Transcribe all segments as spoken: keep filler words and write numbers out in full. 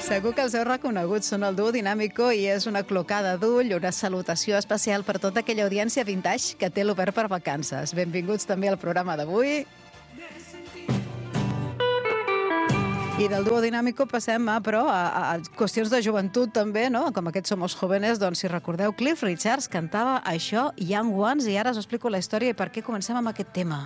Segur que els heu reconegut, són el duo Dinàmico i és una clocada d'ull, una salutació especial per tota aquella audiència vintage que té l'Obert per Vacances. Benvinguts també al programa d'avui. I del duo Dinàmico passem a, però, a, a qüestions de joventut també, no? Com aquests Somos Jóvenes, doncs si recordeu, Cliff Richards cantava això, Young Ones, i ara us explico la història i per què comencem amb aquest tema.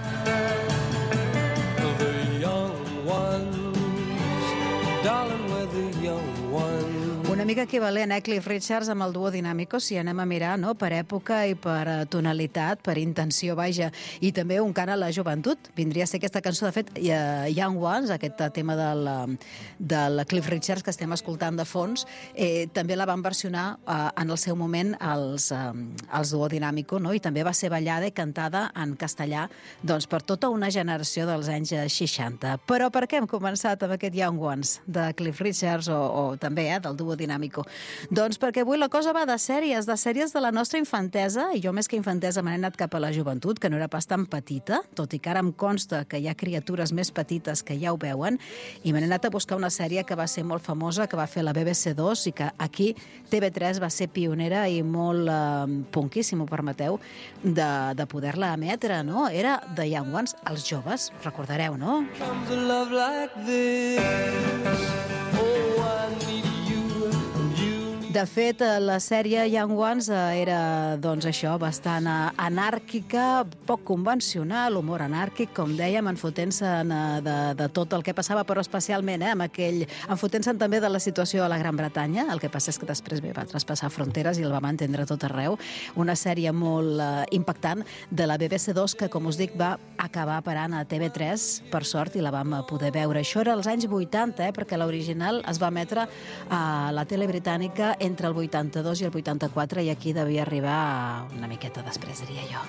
The young ones, darling, we're the young ones. Una mica equivalent, eh, Cliff Richards amb el duo Dinàmico, si anem a mirar, no?, per època i per tonalitat, per intenció, vaja, i també un cant a la joventut. Vindria a ser aquesta cançó, de fet, Young Ones, aquest tema del, del Cliff Richards que estem escoltant de fons, eh, també la van versionar eh, en el seu moment els, eh, els duo Dinàmico, no?, i també va ser ballada i cantada en castellà, doncs, per tota una generació dels anys seixanta. Però per què hem començat amb aquest Young Ones de Cliff Richards o, o també eh, del duo Dinàmico? Doncs perquè avui la cosa va de sèries, de sèries de la nostra infantesa, i jo més que infantesa m'he anat cap a la joventut, que no era pas tan petita, tot i que ara em consta que hi ha criatures més petites que ja ho veuen, i m'he anat a buscar una sèrie que va ser molt famosa, que va fer la B B C dos, i que aquí T V tres va ser pionera i molt eh, punky, si m'ho permeteu, de, de poder-la emetre, no? Era The Young Ones, els joves, recordareu, no? Comes a love like this. Oh, I need you. De fet, la sèrie Young Ones era, doncs això, bastant anàrquica, poc convencional, humor anàrquic, com dèiem, enfotent-se de, de tot el que passava, però especialment, eh, amb aquell... enfotent-se també de la situació a la Gran Bretanya. El que passa és que després bé, va traspassar fronteres i el vam entendre tot arreu. Una sèrie molt eh, impactant de la B B C dos que, com us dic, va acabar parant a T V tres, per sort, i la vam poder veure. Això era als anys vuitanta, eh, perquè l'original es va emetre a la tele britànica entre el vuitanta-dos i el vuitanta-quatre, i aquí devia arribar una miqueta després, diria jo.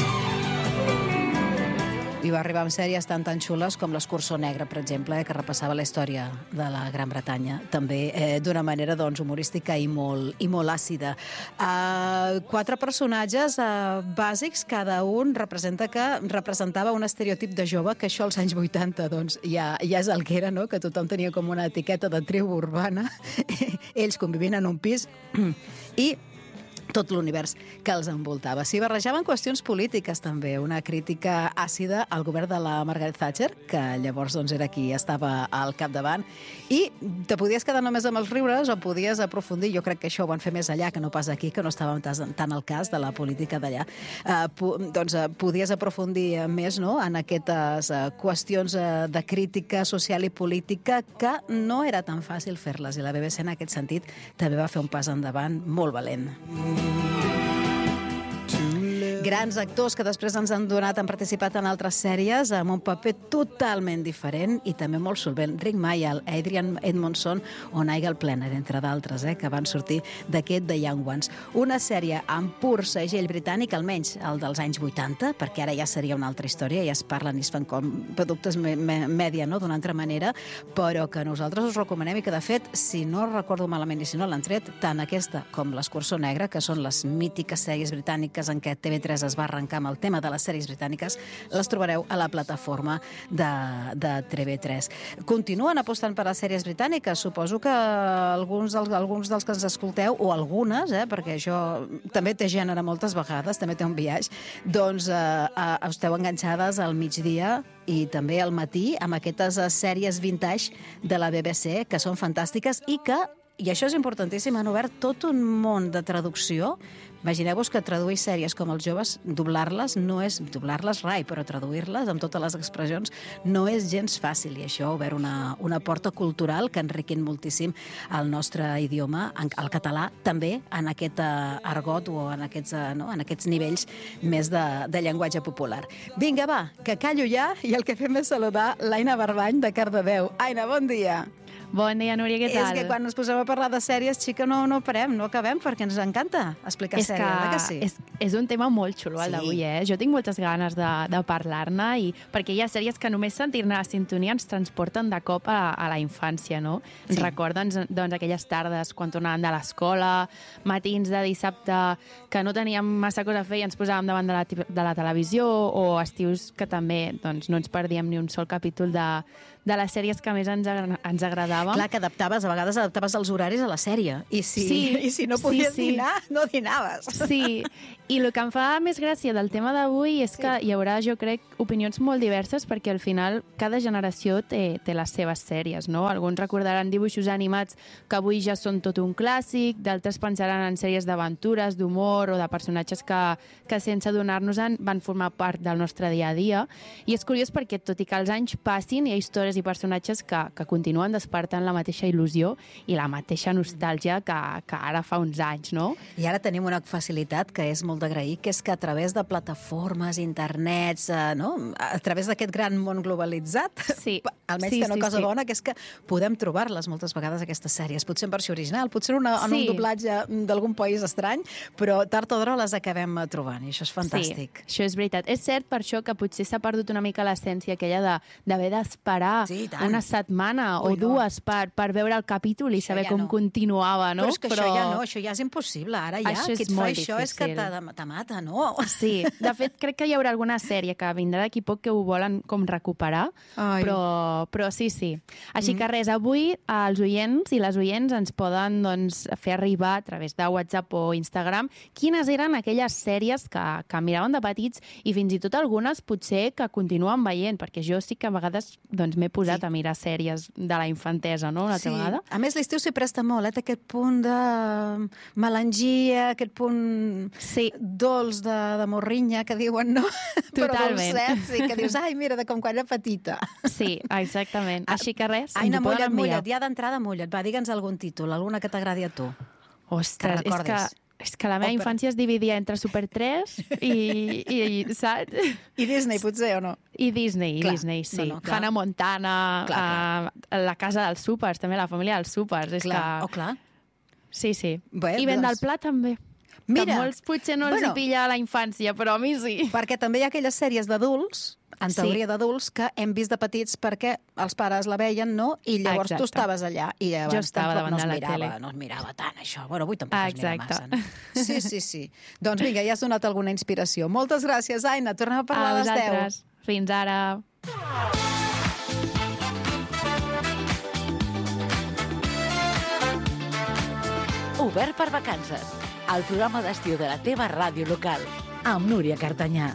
I va arribar amb sèries tan tan xules com l'Escurçó Negre, per exemple, eh, que repassava la història de la Gran Bretanya, també eh, d'una manera doncs, humorística i molt, i molt àcida. Uh, quatre personatges uh, bàsics, cada un representa que representava un estereotip de jove, que això als anys vuitanta doncs, ja, ja és el que era, no? Que tothom tenia com una etiqueta de tribu urbana, ells convivint en un pis, i tot l'univers que els envoltava. S'hi barrejaven qüestions polítiques, també. Una crítica àcida al govern de la Margaret Thatcher, que llavors doncs, era qui estava al capdavant, i te podies quedar només amb els riures o podies aprofundir. Jo crec que això ho van fer més allà que no pas aquí, que no estàvem tant al cas de la política d'allà. Eh, po doncs eh, podies aprofundir més, no?, en aquestes eh, qüestions eh, de crítica social i política que no era tan fàcil fer-les, i la B B C en aquest sentit també va fer un pas endavant molt valent. Grans actors que després ens han donat, han participat en altres sèries amb un paper totalment diferent i també molt solvent. Rick Mayall, Adrian Edmondson o Nigel Planer, entre d'altres, eh, que van sortir d'aquest The Young Ones. Una sèrie amb pur segell britànic, almenys el dels anys vuitanta, perquè ara ja seria una altra història, ja es parlen i es fan com productes me me mèdia, no?, d'una altra manera, però que nosaltres us recomanem i que, de fet, si no recordo malament i si no l'han tret, tant aquesta com l'Escurçó Negre, que són les mítiques sèries britàniques en què T V tres es va arrencar amb el tema de les sèries britàniques, les trobareu a la plataforma de, de T V tres. Continuen apostant per les sèries britàniques. Suposo que alguns dels, alguns dels que ens escolteu, o algunes, eh, perquè això també té gènere moltes vegades, també té un biaix, doncs eh, eh, esteu enganxades al migdia i també al matí amb aquestes sèries vintage de la B B C, que són fantàstiques i que, i això és importantíssim, han obert tot un món de traducció. Imagineu-vos que traduir sèries com els joves, doblar-les no és doblar-les rai, però traduir-les amb totes les expressions no és gens fàcil, i això ha obert una, una porta cultural que enriquint moltíssim el nostre idioma, el català, també en aquest argot o en aquests, no, en aquests nivells més de, de llenguatge popular. Vinga, va, que callo ja, i el que fem és saludar l'Aina Barbany de Cardedeu. Aina, bon dia. Bon dia, Núria, què tal? És que quan ens posem a parlar de sèries, xica, no, no parem, no acabem, perquè ens encanta explicar és sèries, que, que sí? És, és un tema molt xulo, el Sí. d'avui, eh? Jo tinc moltes ganes de, de parlar-ne, i perquè hi ha sèries que només sentir-ne la sintonia ens transporten de cop a, a la infància, no? Sí. Ens recorden, doncs, aquelles tardes quan tornàvem de l'escola, matins de dissabte que no teníem massa cosa a fer i ens posàvem davant de la, de la televisió, o estius que també doncs, no ens perdíem ni un sol capítol de, de les sèries que més ens, ens agradaven miràvem. Clar, que adaptaves, a vegades adaptaves els horaris a la sèrie. I si, Sí, i si no podies sí, sí. dinar, no dinaves. Sí, i el que em fa més gràcia del tema d'avui és que hi haurà, jo crec, opinions molt diverses perquè al final cada generació té, té les seves sèries, no? Alguns recordaran dibuixos animats que avui ja són tot un clàssic, d'altres pensaran en sèries d'aventures, d'humor o de personatges que, que sense adonar-nos-en van formar part del nostre dia a dia. I és curiós perquè, tot i que els anys passin, hi ha històries i personatges que, que continuen despertant la mateixa il·lusió i la mateixa nostàlgia que, que ara fa uns anys, no? I ara tenim una facilitat que és molt d'agrair, que és que a través de plataformes, internets, eh, no? a través d'aquest gran món globalitzat, Sí. almenys Sí, té una sí, cosa sí. bona, que és que podem trobar-les moltes vegades, aquestes sèries, potser en versió original, potser una, en un Sí. doblatge d'algun país estrany, però tard o d'hora les acabem eh, trobant, i això és fantàstic. Sí, això és veritat. És cert per això que potser s'ha perdut una mica l'essència aquella de- d'haver d'esperar Sí, i tant. una setmana Ui, o no. dues per, per veure el capítol i Això saber ja com no. continuava, no? Però és que això ja no, això ja és impossible. Ara ja, Això és qui et fa molt això és que difícil. te, te mata, no? Sí, de fet, crec que hi haurà alguna sèrie que vindrà d'aquí poc que ho volen com recuperar, Ai. però, però sí, sí. Així que res, avui els oients i les oients ens poden doncs, fer arribar a través de WhatsApp o Instagram quines eren aquelles sèries que, que miraven de petits i fins i tot algunes potser que continuen veient, perquè jo sí que a vegades doncs, m'he posat Sí. a mirar sèries de la infantesa, no?, una altra vegada. A més, l'estiu s'hi presta molt, eh? Té aquest punt de melangia, aquest punt Sí. dolç de, de morrinya, que diuen, no? Totalment. Però dolcets, i que dius, ai, mira, de com quan era petita. Sí, exactament. Així que res, Aina, ens ho poden mulla't, enviar. mulla't, ja d'entrada mulla't. Va, digue'ns algun títol, alguna que t'agradi a tu. Ostres, Que és que, recordis. és que la meva Òpera. infància es dividia entre Super tres i, i, i saps? I Disney, potser, o no? I Disney, i Clar. Disney, sí. No, no, clar. Hannah Montana, Clar, uh, la casa dels súpers, també la família dels súpers. És Clar, que... oh, clar. Sí, sí. Bé, I Ben doncs- del Pla també. Mira, que molts potser no els bueno. hi pilla a la infància, però a mi sí. Perquè també hi ha aquelles sèries d'adults, en Sí. teoria d'adults, que hem vist de petits perquè els pares la veien, no? I llavors tu Exacte. estaves allà i llavors Jo estava tampoc davant no es de la mirava, tele. no es mirava tant, això. Bueno, avui tampoc es mira Exacte. massa, no? Sí, sí, sí. Doncs vinga, ja has donat alguna inspiració. Moltes gràcies, Aina. Tornem a parlar A a les deu. vosaltres. Fins ara. Obert per vacances, el programa d'estiu de la teva ràdio local, amb Núria Cartanyà.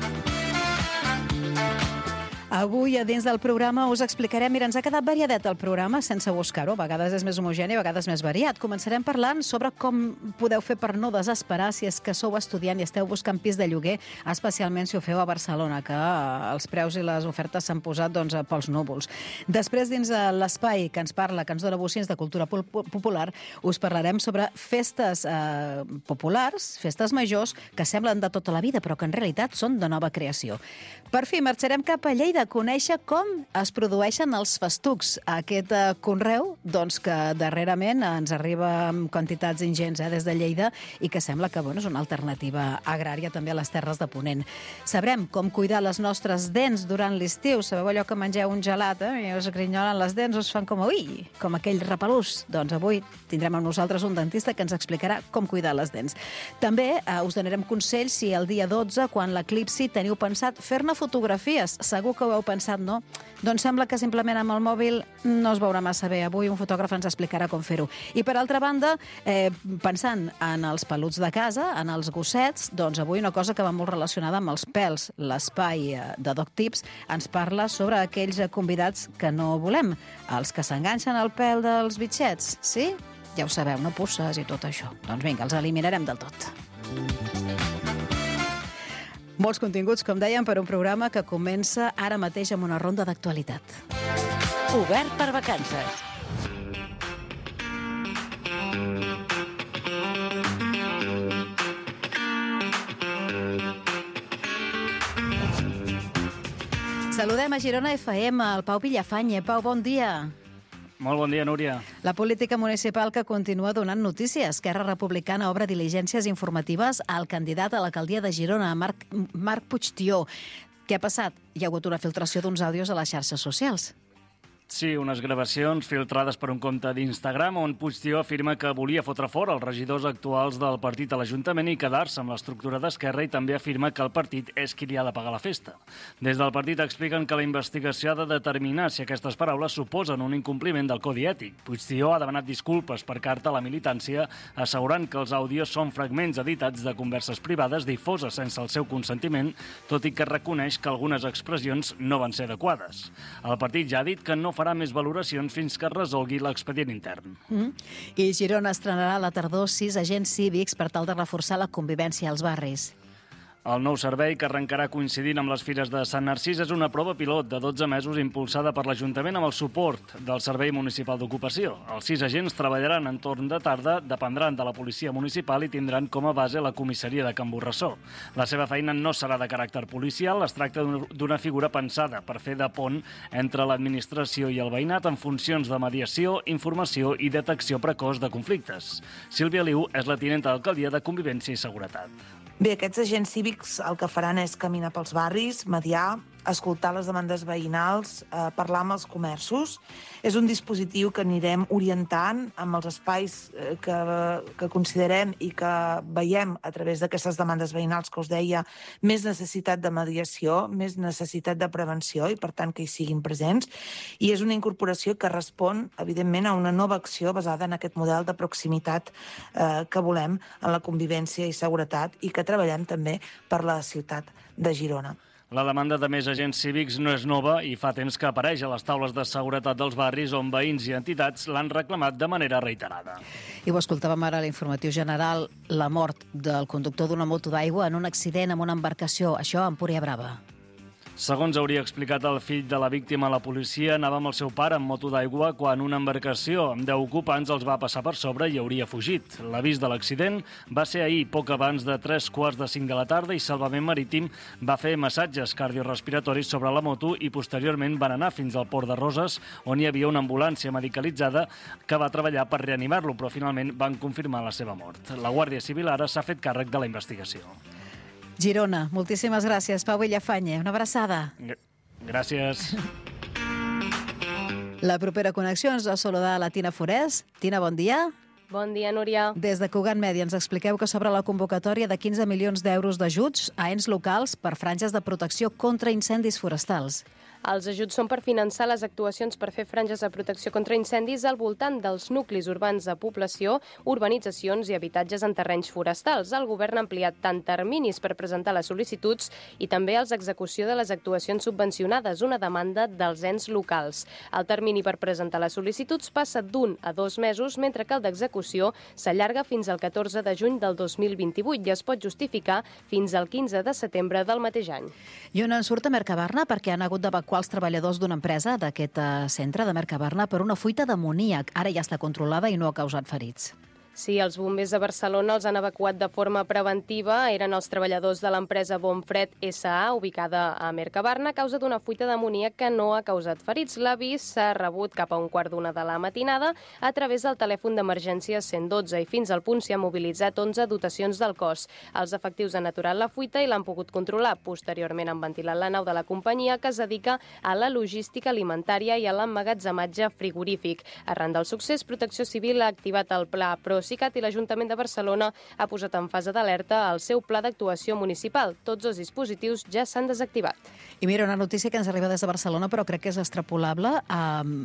Avui, a dins del programa, us explicarem... Mira, ens ha quedat variadet el programa, sense buscar-ho. A vegades és més homogeni, a vegades més variat. Començarem parlant sobre com podeu fer per no desesperar si és que sou estudiant i esteu buscant pis de lloguer, especialment si ho feu a Barcelona, que els preus i les ofertes s'han posat doncs, pels núvols. Després, dins l'espai que ens parla, que ens dona bocins de cultura popular, us parlarem sobre festes eh, populars, festes majors, que semblen de tota la vida, però que en realitat són de nova creació. Per fi, marxarem cap a Lleida a conèixer com es produeixen els festucs. Aquest eh, conreu, doncs, que darrerament ens arriba amb quantitats ingents eh, des de Lleida i que sembla que bueno, és una alternativa agrària també a les terres de Ponent. Sabrem com cuidar les nostres dents durant l'estiu. Sabeu allò que mengeu un gelat eh, i us grinyolen les dents, us fan com, ui, com aquell repelús? Doncs avui tindrem amb nosaltres un dentista que ens explicarà com cuidar les dents. També eh, us donarem consells si el dia dotze, quan l'eclipsi, teniu pensat fer-ne fotografies. Segur que ho heu pensat, no? Doncs sembla que simplement amb el mòbil no es veurà massa bé. Avui un fotògraf ens explicarà com fer-ho. I per altra banda, eh, pensant en els peluts de casa, en els gossets, doncs avui una cosa que va molt relacionada amb els pèls. L'espai eh, de Doc Tips ens parla sobre aquells eh, convidats que no volem, els que s'enganxen al pèl dels bitxets, sí? Ja ho sabeu, no pusses i tot això. Doncs vinga, els eliminarem del tot. Molts continguts, com dèiem, per un programa que comença ara mateix amb una ronda d'actualitat. Obert per vacances. Saludem a Girona F M, el Pau Villafanye. Pau, bon dia. Molt bon dia, Núria. La política municipal que continua donant notícies. Esquerra Republicana obre diligències informatives al candidat a l'alcaldia de Girona, Marc, Marc Puigtió. Què ha passat? Hi ha hagut una filtració d'uns àudios a les xarxes socials. Sí, unes gravacions filtrades per un compte d'Instagram on Puigdemont afirma que volia fotre fora els regidors actuals del partit a l'Ajuntament i quedar-se amb l'estructura d'Esquerra, i també afirma que el partit és qui li ha de pagar la festa. Des del partit expliquen que la investigació ha de determinar si aquestes paraules suposen un incompliment del codi ètic. Puigdemont ha demanat disculpes per carta a la militància, assegurant que els àudios són fragments editats de converses privades difoses sense el seu consentiment, tot i que reconeix que algunes expressions no van ser adequades. El partit ja ha dit que no farà més valoracions fins que es resolgui l'expedient intern. Mm. I Girona estrenarà a la tardor sis agents cívics per tal de reforçar la convivència als barris. El nou servei, que arrencarà coincidint amb les Fires de Sant Narcís, és una prova pilot de dotze mesos impulsada per l'Ajuntament amb el suport del Servei Municipal d'Ocupació. Els sis agents treballaran en torn de tarda, dependran de la policia municipal i tindran com a base la comissaria de Can Borrassó. La seva feina no serà de caràcter policial, es tracta d'una figura pensada per fer de pont entre l'administració i el veïnat en funcions de mediació, informació i detecció precoç de conflictes. Sílvia Liu és la tinenta d'alcaldia de Convivència i Seguretat. Bé, aquests agents cívics el que faran és caminar pels barris, mediar, escoltar les demandes veïnals, eh, parlar amb els comerços. És un dispositiu que anirem orientant amb els espais eh, que, que considerem i que veiem a través d'aquestes demandes veïnals que us deia, més necessitat de mediació, més necessitat de prevenció i, per tant, que hi siguin presents. I és una incorporació que respon, evidentment, a una nova acció basada en aquest model de proximitat eh, que volem en la convivència i seguretat i que treballem també per la ciutat de Girona. La demanda de més agents cívics no és nova i fa temps que apareix a les taules de seguretat dels barris on veïns i entitats l'han reclamat de manera reiterada. I ho escoltàvem ara a l'informatiu general, la mort del conductor d'una moto d'aigua en un accident amb una embarcació, això a Empúria Brava. Segons hauria explicat el fill de la víctima a la policia, anava amb el seu pare en moto d'aigua quan una embarcació amb deu ocupants els va passar per sobre i hauria fugit. L'avís de l'accident va ser ahir, poc abans de tres quarts de cinc de la tarda, i Salvament Marítim va fer massatges cardiorespiratoris sobre la moto i posteriorment van anar fins al Port de Roses, on hi havia una ambulància medicalitzada que va treballar per reanimar-lo, però finalment van confirmar la seva mort. La Guàrdia Civil ara s'ha fet càrrec de la investigació. Girona, moltíssimes gràcies. Pau Villafañe, una abraçada. Gràcies. La propera connexió ens la saludar a la Tina Forès. Tina, bon dia. Bon dia, Núria. Des de Cugat Mèdia ens expliqueu que s'obre la convocatòria de quinze milions d'euros d'ajuts a ens locals per franges de protecció contra incendis forestals. Els ajuts són per finançar les actuacions per fer franges de protecció contra incendis al voltant dels nuclis urbans de població, urbanitzacions i habitatges en terrenys forestals. El govern ha ampliat tant terminis per presentar les sol·licituds i també els execució de les actuacions subvencionades, una demanda dels ens locals. El termini per presentar les sol·licituds passa d'un a dos mesos, mentre que el d'execució s'allarga fins al catorze de juny del dos mil vint-i-vuit i es pot justificar fins al quinze de setembre del mateix any. I on en surt a Mercabarna perquè han hagut d'evacuar els treballadors d'una empresa d'aquest centre de Mercabarna per una fuita d'amoníac. Ara ja està controlada i no ha causat ferits. Sí, els bombers de Barcelona els han evacuat de forma preventiva. Eren els treballadors de l'empresa Bonfred S A, ubicada a Mercabarna, a causa d'una fuita d'amoníac que no ha causat ferits. L'avís s'ha rebut cap a un quart d'una de la matinada a través del telèfon d'emergència cent dotze i fins al punt s'hi han mobilitzat onze dotacions del cos. Els efectius han aturat la fuita i l'han pogut controlar. Posteriorment han ventilat la nau de la companyia que es dedica a la logística alimentària i a l'emmagatzematge frigorífic. Arran del succés, Protecció Civil ha activat el pla Pro Procicat i l'Ajuntament de Barcelona ha posat en fase d'alerta el seu pla d'actuació municipal. Tots els dispositius ja s'han desactivat. I mira, una notícia que ens arriba des de Barcelona, però crec que és extrapolable a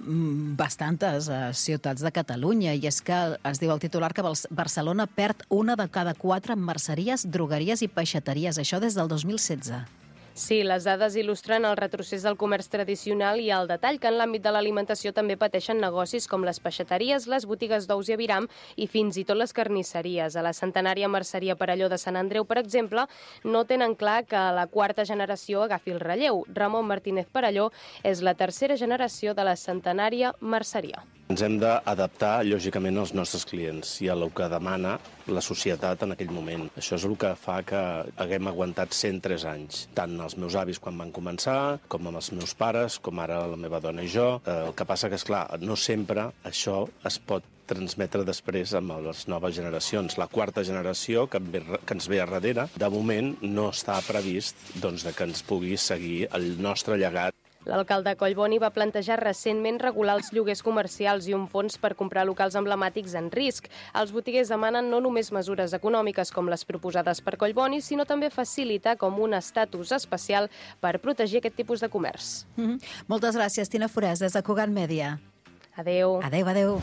bastantes ciutats de Catalunya, i és que es diu el titular que Barcelona perd una de cada quatre merceries, drogueries i peixateries. Això des del dos mil setze. Sí, les dades il·lustren el retrocés del comerç tradicional i el detall que en l'àmbit de l'alimentació també pateixen negocis com les peixateries, les botigues d'ous i aviram i fins i tot les carnisseries. A la centenària Merceria Perelló de Sant Andreu, per exemple, no tenen clar que la quarta generació agafi el relleu. Ramon Martínez Perelló és la tercera generació de la centenària Merceria. Ens hem d'adaptar, lògicament, als nostres clients i a el que demana la societat en aquell moment. Això és el que fa que haguem aguantat cent tres anys, tant els meus avis quan van començar, com amb els meus pares, com ara la meva dona i jo. El que passa que, esclar, no sempre això es pot transmetre després amb les noves generacions. La quarta generació, que, ve, que ens ve a darrere, de moment no està previst doncs, que ens pugui seguir el nostre llegat. L'alcalde Collboni va plantejar recentment regular els lloguers comercials i un fons per comprar locals emblemàtics en risc. Els botiguers demanen no només mesures econòmiques com les proposades per Collboni, sinó també facilitar com un estatus especial per protegir aquest tipus de comerç. Mm-hmm. Moltes gràcies, Tina Forès, des de Cugat Mèdia. Adéu. Adéu, adéu.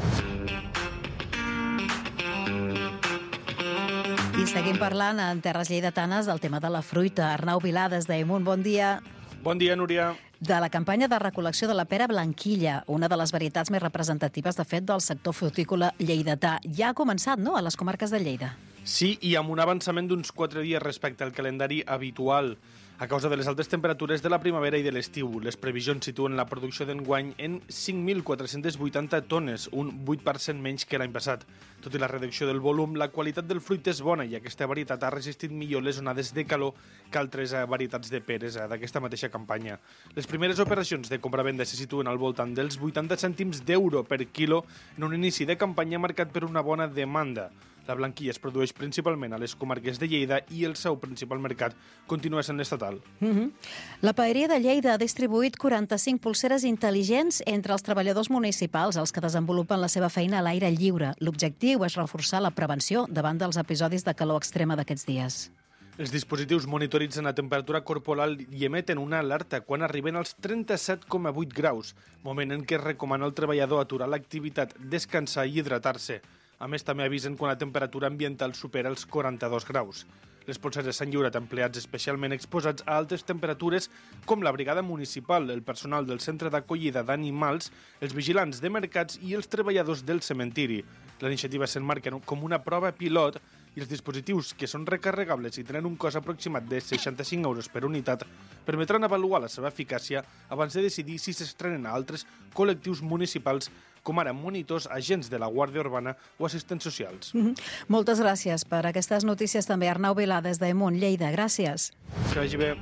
I seguim parlant en terres lleidatanes del tema de la fruita. Arnau Vilà, des d'Amunt, bon dia. Bon dia, Núria. De la campanya de recol·lecció de la pera blanquilla, una de les varietats més representatives, de fet, del sector frutícola lleidatà. Ja ha començat, no?, a les comarques de Lleida. Sí, i amb un avançament d'uns quatre dies respecte al calendari habitual. A causa de les altes temperatures de la primavera i de l'estiu, les previsions situen la producció d'enguany en cinc mil quatre-cents vuitanta tones, un vuit per cent menys que l'any passat. Tot i la reducció del volum, la qualitat del fruit és bona i aquesta varietat ha resistit millor les onades de calor que altres varietats de peres d'aquesta mateixa campanya. Les primeres operacions de compra-venda se situen al voltant dels vuitanta cèntims d'euro per quilo en un inici de campanya marcat per una bona demanda. La blanquilla es produeix principalment a les comarques de Lleida i el seu principal mercat continua sent l'estatal. Mm-hmm. La Paeria de Lleida ha distribuït quaranta-cinc polseres intel·ligents entre els treballadors municipals, els que desenvolupen la seva feina a l'aire lliure. L'objectiu és reforçar la prevenció davant dels episodis de calor extrema d'aquests dies. Els dispositius monitoritzen la temperatura corporal i emeten una alerta quan arriben als trenta-set coma vuit graus, moment en què es recomana al treballador aturar l'activitat, descansar i hidratar-se. A més, també avisen quan la temperatura ambiental supera els quaranta-dos graus. Les polseres s'han lliurat a empleats especialment exposats a altes temperatures com la brigada municipal, el personal del centre d'acollida d'animals, els vigilants de mercats i els treballadors del cementiri. La iniciativa s'emmarca com una prova pilot i els dispositius, que són recarregables i tenen un cost aproximat de seixanta-cinc euros per unitat, permetran avaluar la seva eficàcia abans de decidir si s'estrenen a altres col·lectius municipals, com ara monitors, agents de la Guàrdia Urbana o assistents socials. Mm-hmm. Moltes gràcies per aquestes notícies també. Arnau Vilà, des d'Amunt, Lleida. Gràcies. Que vagi bé.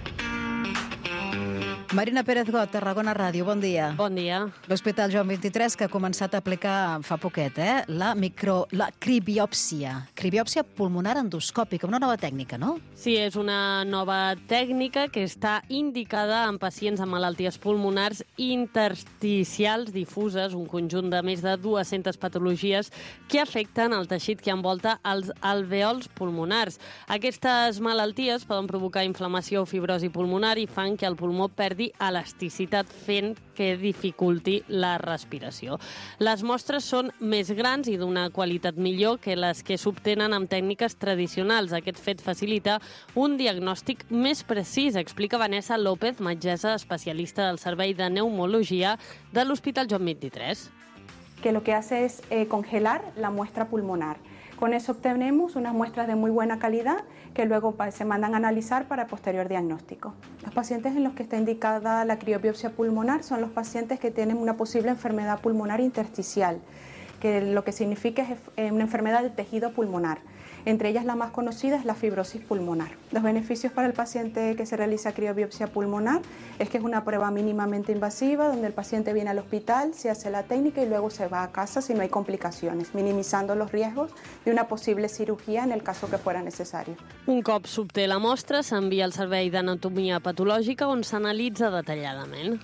Marina Pérez Got, Tarragona Ràdio, bon dia. Bon dia. L'Hospital Joan vint-i-tres, que ha començat a aplicar fa poquet, eh? la, micro, la cribiòpsia. Cribiòpsia pulmonar endoscòpica, una nova tècnica, no? Sí, és una nova tècnica que està indicada en pacients amb malalties pulmonars intersticials difuses, un conjunt de més de dues-centes patologies que afecten el teixit que envolta els alvèols pulmonars. Aquestes malalties poden provocar inflamació o fibrosi pulmonar i fan que el pulmó perdi elasticitat, fent que dificulti la respiració. Les mostres són més grans i d'una qualitat millor que les que s'obtenen amb tècniques tradicionals. Aquest fet facilita un diagnòstic més precís, explica Vanessa López, metgessa especialista del Servei de Pneumologia de l'Hospital Joan vint-i-tres. Que lo que hace es eh, congelar la muestra pulmonar. Con eso obtenemos unas muestras de muy buena calidad que luego se mandan a analizar para posterior diagnóstico. Los pacientes en los que está indicada la criobiopsia pulmonar son los pacientes que tienen una posible enfermedad pulmonar intersticial, que lo que significa es una enfermedad del tejido pulmonar. Entre ellas la más conocida es la fibrosis pulmonar. Los beneficios para el paciente que se realiza criobiopsia pulmonar es que es una prueba mínimamente invasiva donde el paciente viene al hospital, se hace la técnica y luego se va a casa si no hay complicaciones, minimizando los riesgos de una posible cirugía en el caso que fuera necesario. Un cop s'obté la mostra, s'envia al Servei d'Anatomia Patològica on s'analitza detalladament.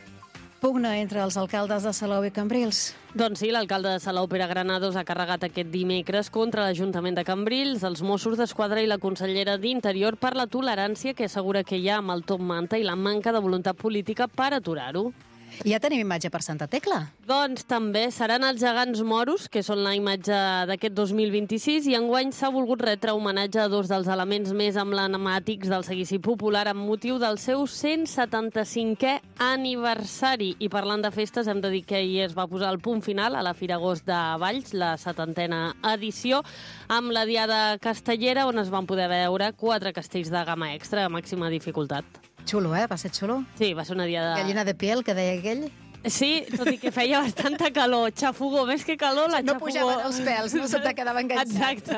Pugna entre els alcaldes de Salou i Cambrils. Doncs sí, l'alcalde de Salou, Pere Granados, ha carregat aquest dimecres contra l'Ajuntament de Cambrils, els Mossos d'Esquadra i la consellera d'Interior per la tolerància que assegura que hi ha amb el top manta i la manca de voluntat política per aturar-ho. I ja tenim imatge per Santa Tecla. Doncs també seran els gegants moros, que són la imatge d'aquest dos mil vint-i-sis, i enguany s'ha volgut retre homenatge a dos dels elements més emblemàtics del seguici popular amb motiu del seu cent setanta-cinquè aniversari. I parlant de festes, hem de dir que ahir es va posar el punt final a la Fira Agost de Valls, la setantena edició, amb la Diada Castellera, on es van poder veure quatre castells de gamma extra a màxima dificultat. Xulo, eh? Va ser xulo? Sí, va ser una diada... Gallina de piel, que deia aquell. Sí, tot i que feia bastanta calor. Xafogó, més que calor, la no xafogó... No pujaven els pèls, no se te quedava enganxat.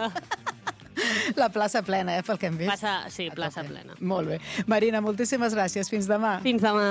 Exacte. La plaça plena, eh, pel que hem vist. Plaça, sí, plaça plena. Molt bé. Marina, moltíssimes gràcies. Fins demà. Fins demà.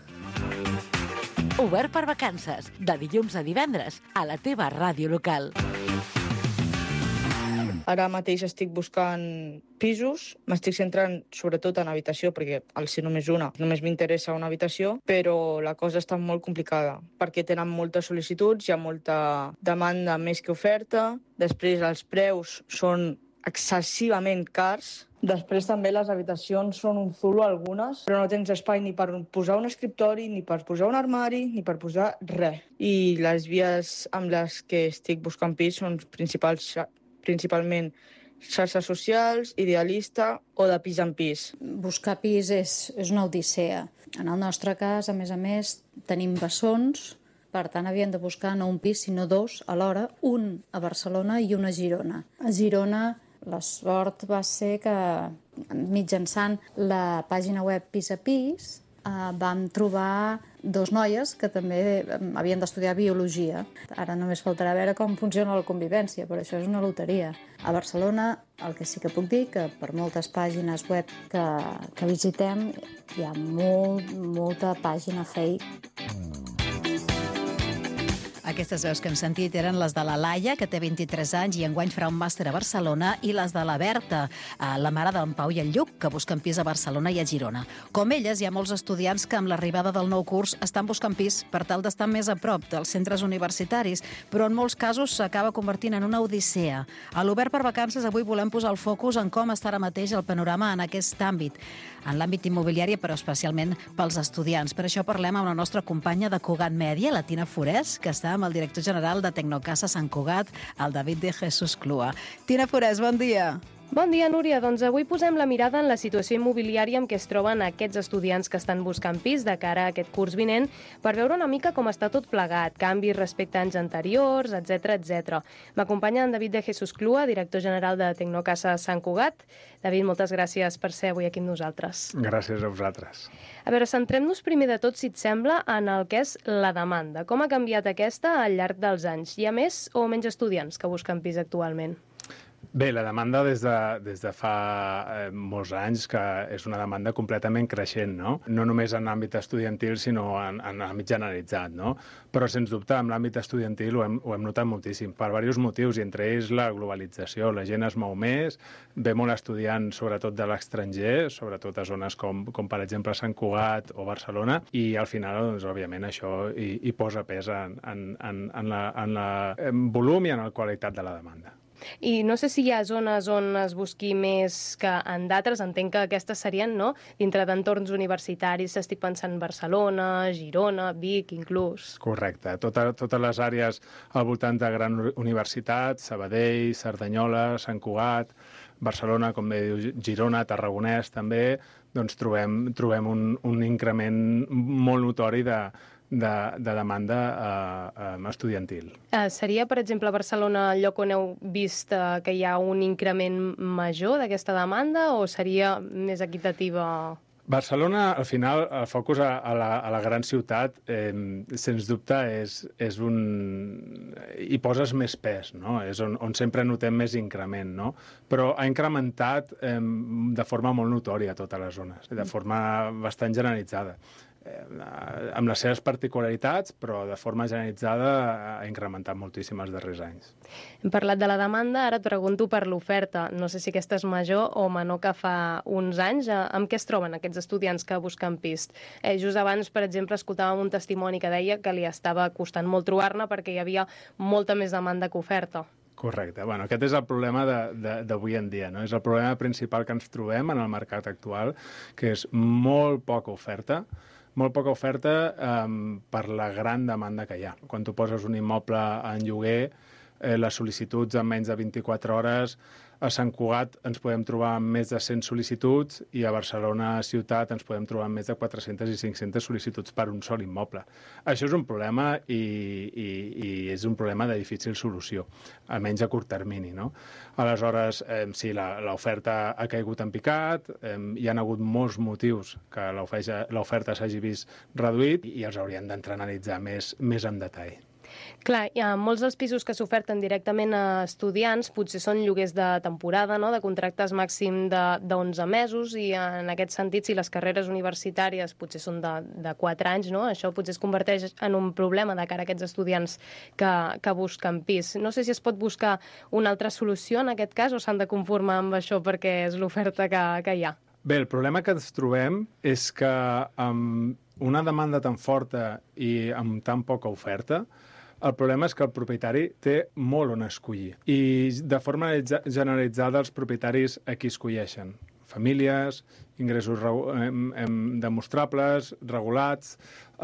Obert per vacances, de dilluns a divendres, a la teva ràdio local. Ara mateix estic buscant pisos, m'estic centrant sobretot en habitació, perquè al ser només una, només m'interessa una habitació, però la cosa està molt complicada, perquè tenen moltes sol·licituds, hi ha molta demanda més que oferta, després els preus són excessivament cars, després també les habitacions són un zulo algunes, però no tens espai ni per posar un escriptori, ni per posar un armari, ni per posar res. I les vies amb les que estic buscant pis són principals, principalment xarxes socials, idealista o de pis en pis. Buscar pis és, és una odissea. En el nostre cas, a més a més, tenim bessons, per tant havíem de buscar no un pis, sinó dos alhora, un a Barcelona i un a Girona. A Girona la sort va ser que mitjançant la pàgina web Pis a Pis eh, vam trobar dos noies que també havien d'estudiar biologia. Ara només faltarà veure com funciona la convivència, però això és una loteria. A Barcelona el que sí que puc dir que per moltes pàgines web que, que visitem hi ha molt, molta pàgina fake. Aquestes veus que hem sentit eren les de la Laia, que té vint-i-tres anys i enguany farà un màster a Barcelona, i les de la Berta, la mare d'en Pau i el Lluc, que busquen pis a Barcelona i a Girona. Com elles, hi ha molts estudiants que amb l'arribada del nou curs estan buscant pis per tal d'estar més a prop dels centres universitaris, però en molts casos s'acaba convertint en una odissea. A l'Obert per Vacances avui volem posar el focus en com està ara mateix el panorama en aquest àmbit, en l'àmbit immobiliari, però especialment pels estudiants. Per això parlem amb la nostra companya de Cugat Mèdia, la Tina Forès, que està amb el director general de Tecnocasa Sant Cugat, el David de Jesús Clua. Tina Forès, bon dia. Bon dia, Núria. Doncs avui posem la mirada en la situació immobiliària amb què es troben aquests estudiants que estan buscant pis de cara a aquest curs vinent per veure una mica com està tot plegat, canvis respecte a anys anteriors, etcètera, etcètera. M'acompanya en David de Jesús Clua, director general de Tecnocasa Sant Cugat. David, moltes gràcies per ser avui aquí amb nosaltres. Gràcies a vosaltres. A veure, centrem-nos primer de tot, si et sembla, en el que és la demanda. Com ha canviat aquesta al llarg dels anys? Hi ha més o menys estudiants que busquen pis actualment? Bé, la demanda des de, des de fa eh, molts anys que és una demanda completament creixent, no? No només en l'àmbit estudiantil, sinó en, en l'àmbit generalitzat, no? Però, sens dubte, en l'àmbit estudiantil ho hem, ho hem notat moltíssim, per diversos motius, i entre ells la globalització. La gent es mou més, ve molt estudiant, sobretot de l'estranger, sobretot a zones com, com per exemple, Sant Cugat o Barcelona, i al final, doncs, òbviament, això hi, hi posa pes en, en, en, en, la, en la en volum i en la qualitat de la demanda. I no sé si hi ha zones on es busqui més que en d'altres. Entenc que aquestes serien, no?, dintre d'entorns universitaris. Estic pensant en Barcelona, Girona, Vic, inclús. Correcte. Tota, totes les àrees al voltant de grans universitats, Sabadell, Cerdanyola, Sant Cugat, Barcelona, com bé diu, Girona, Tarragonès també, doncs trobem, trobem un, un increment molt notori de De, de demanda eh, estudiantil. Eh, seria, per exemple, a Barcelona el lloc on heu vist eh, que hi ha un increment major d'aquesta demanda o seria més equitativa? Barcelona, al final, el focus a, a, la, a la gran ciutat, eh, sens dubte, és, és un... hi poses més pes, no? És on, on sempre notem més increment, no? Però ha incrementat eh, de forma molt notòria a totes les zones, de forma bastant generalitzada. Amb les seves particularitats, però de forma generalitzada ha incrementat moltíssim els darrers anys. Hem parlat de la demanda, ara et pregunto per l'oferta. No sé si aquesta és major o menor que fa uns anys. Amb què es troben aquests estudiants que busquen pis? Eh, just abans, per exemple, escoltàvem un testimoni que deia que li estava costant molt trobar-ne perquè hi havia molta més demanda que oferta. Correcte. Bueno, aquest és el problema d'avui en dia, no? És el problema principal que ens trobem en el mercat actual, que és molt poca oferta, molt poca oferta um, per la gran demanda que hi ha. Quan tu poses un immoble en lloguer, eh, les sol·licituds en menys de vint-i-quatre hores, a Sant Cugat ens podem trobar amb més de cent sol·licituds i a Barcelona ciutat ens podem trobar amb més de quatre-centes i cinc-centes sol·licituds per un sol immoble. Això és un problema i, i, i és un problema de difícil solució, almenys a curt termini, no? Aleshores, eh, sí, l'oferta ha caigut en picat, eh, hi ha hagut molts motius que l'oferta s'hagi vist reduït i els haurien d'entrar a analitzar més, més en detall. Clar, hi ha molts dels pisos que s'oferten directament a estudiants, potser són lloguers de temporada, no? De contractes màxim d'onze mesos, i en aquest sentit, si les carreres universitàries potser són de, de quatre anys, no? Això potser es converteix en un problema de cara a aquests estudiants que, que busquen pis. No sé si es pot buscar una altra solució en aquest cas o s'han de conformar amb això perquè és l'oferta que, que hi ha. Bé, el problema que ens trobem és que amb una demanda tan forta i amb tan poca oferta, el problema és que el propietari té molt on escollir. I de forma generalitzada els propietaris a qui escolleixen? Famílies, ingressos demostrables, regulats,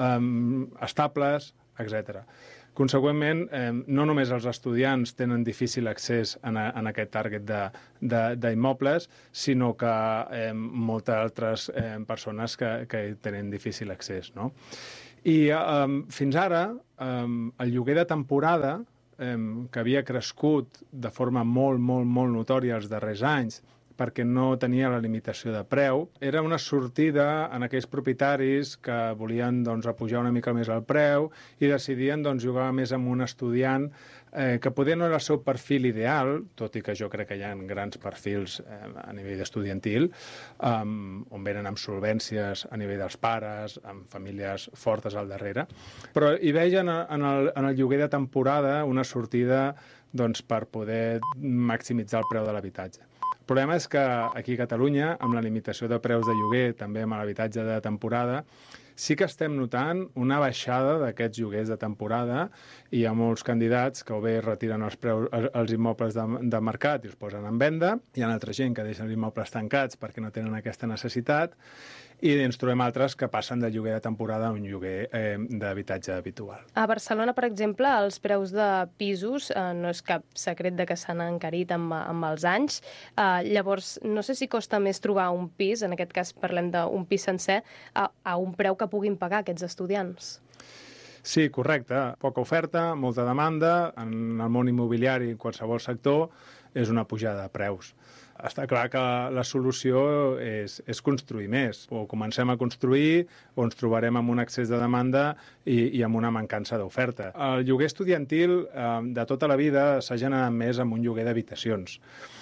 estables, etcètera. Consegüentment, eh, no només els estudiants tenen difícil accés en, a, en aquest target d'immobles, sinó que eh, moltes altres eh, persones que, que tenen difícil accés, no? I eh, fins ara, eh, el lloguer de temporada, eh, que havia crescut de forma molt, molt, molt notòria els darrers anys, perquè no tenia la limitació de preu, era una sortida en aquells propietaris que volien doncs, apujar una mica més el preu i decidien doncs, jugar més amb un estudiant eh, que poder no era el seu perfil ideal, tot i que jo crec que hi ha grans perfils eh, a nivell estudiantil, um, on venen amb solvències a nivell dels pares, amb famílies fortes al darrere, però hi veien en el, en el lloguer de temporada una sortida doncs, per poder maximitzar el preu de l'habitatge. El problema és que aquí a Catalunya, amb la limitació de preus de lloguer, també amb l'habitatge de temporada, sí que estem notant una baixada d'aquests lloguers de temporada i hi ha molts candidats que o bé retiren els, preus, els immobles de, de mercat i els posen en venda, hi ha altra gent que deixen els immobles tancats perquè no tenen aquesta necessitat i ens trobem altres que passen de lloguer de temporada a un lloguer eh, d'habitatge habitual. A Barcelona, per exemple, els preus de pisos eh, no és cap secret de que s'han encarit amb, amb els anys. Eh, llavors, no sé si costa més trobar un pis, en aquest cas parlem d'un pis sencer, a, a un preu que puguin pagar aquests estudiants. Sí, correcte. Poca oferta, molta demanda. En el món immobiliari, en qualsevol sector, és una pujada de preus. Està clar que la solució és, és construir més. O comencem a construir o ens trobarem amb un excés de demanda i, i amb una mancança d'oferta. El lloguer estudiantil eh, de tota la vida s'ha generat més amb un lloguer d'habitacions.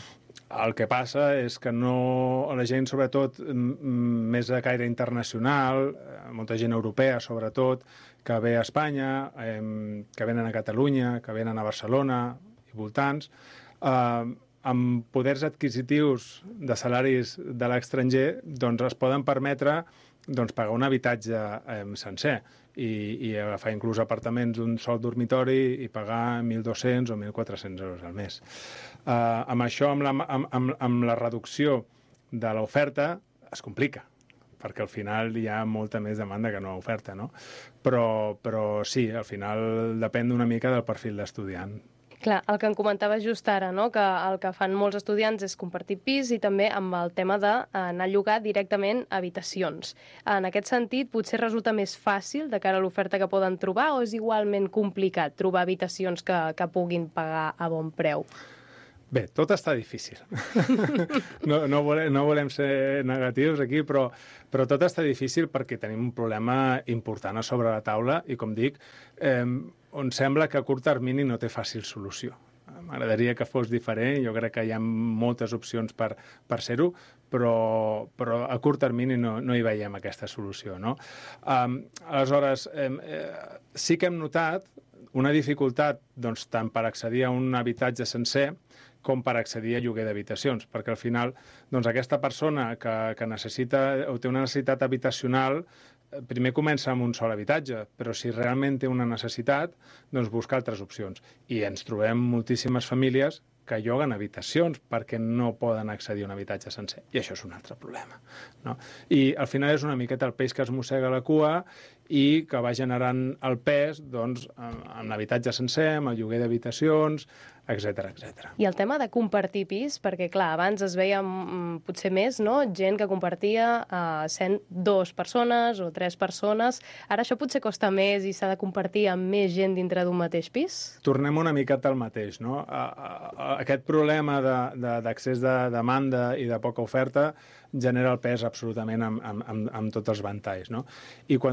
El que passa és que no, la gent, sobretot, més de caire internacional, molta gent europea, sobretot, que ve a Espanya, eh, que venen a Catalunya, que venen a Barcelona i voltants, eh, amb poders adquisitius de salaris de l'estranger, doncs es poden permetre doncs, pagar un habitatge eh, sencer i, i agafar inclús apartaments d'un sol dormitori i pagar mil dos-cents o mil quatre-cents euros al mes. Eh, amb això, amb la, amb, amb, amb la reducció de l'oferta, es complica, perquè al final hi ha molta més demanda que no oferta, no? Però, però sí, al final depèn una mica del perfil d'estudiant. Clar, el que em comentava just ara, no? Que el que fan molts estudiants és compartir pis i també amb el tema d'anar a llogar directament habitacions. En aquest sentit, potser resulta més fàcil de cara a l'oferta que poden trobar o és igualment complicat trobar habitacions que, que puguin pagar a bon preu? Bé, tot està difícil. No, no, volem, no volem ser negatius aquí, però, però tot està difícil perquè tenim un problema important a sobre la taula i, com dic, eh, on sembla que a curt termini no té fàcil solució. M'agradaria que fos diferent, jo crec que hi ha moltes opcions per, per ser-ho, però, però a curt termini no, no hi veiem aquesta solució, no? Um, aleshores, eh, eh, sí que hem notat una dificultat doncs, tant per accedir a un habitatge sencer com per accedir a lloguer d'habitacions, perquè al final doncs, aquesta persona que, que necessita o té una necessitat habitacional primer comença amb un sol habitatge, però si realment té una necessitat, doncs busca altres opcions. I ens trobem moltíssimes famílies que lloguen habitacions perquè no poden accedir a un habitatge sencer. I això és un altre problema, no? I al final és una miqueta el peix que es mossega la cua i que va generant el pes doncs, amb l'habitatge sencer, amb el lloguer d'habitacions, etcètera, etcètera. I el tema de compartir pis, perquè clar, abans es veia mm, potser més, no?, gent que compartia eh, sent dues persones o tres persones. Ara això potser costa més i s'ha de compartir amb més gent dintre d'un mateix pis? Tornem una miqueta al mateix, no? A, a, a, aquest problema d'accés de, de demanda i de poca oferta genera el pes absolutament amb, amb, amb, amb tots els ventalls, no? I quan un immoble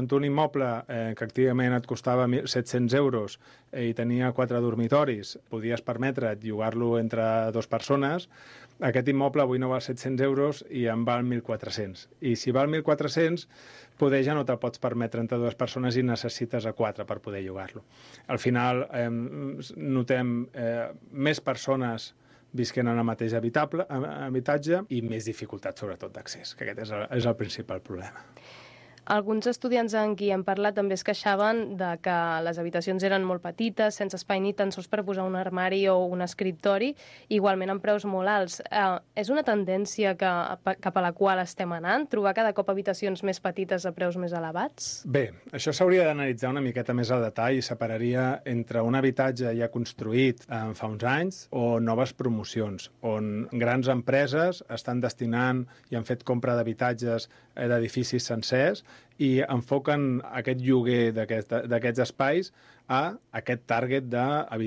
immoble eh, que activament et costava set-cents euros eh, i tenia quatre dormitoris, podies permetre't llogar-lo entre dues persones, aquest immoble avui no val set-cents euros i en val mil quatre-cents. I si val mil quatre-cents, poder ja no te'l pots permetre entre dues persones i necessites a quatre per poder llogar-lo. Al final eh, notem eh, més persones visquent en el mateix habitable, habitatge i més dificultat, sobretot, d'accés, que aquest és el, és el principal problema. Alguns estudiants amb qui hem parlat també es queixaven de que les habitacions eren molt petites, sense espai ni tan sols per posar un armari o un escriptori, igualment amb preus molt alts. Eh, és una tendència que, cap a la qual estem anant? Trobar cada cop habitacions més petites a preus més elevats? Bé, això s'hauria d'analitzar una miqueta més al detall i separaria entre un habitatge ja construït eh, fa uns anys o noves promocions, on grans empreses estan destinant i han fet compra d'habitatges eh, d'edificis sencers i enfoquen aquest lloguer d'aquests espais a aquest target d'habitatge